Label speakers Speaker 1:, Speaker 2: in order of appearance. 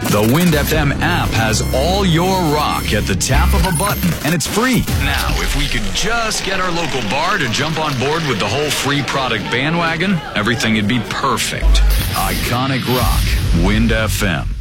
Speaker 1: The Wind FM app has all your rock at the tap of a button, and it's free. Now, if we could just get our local bar to jump on board with the whole free product bandwagon, everything would be perfect. Iconic rock, Wind FM.